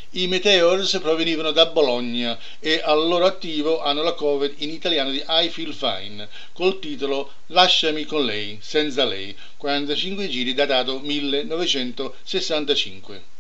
I Meteors provenivano da Bologna e al loro attivo hanno la cover in italiano di I Feel Fine col titolo Lasciami con lei, senza lei, 45 giri datato 1965.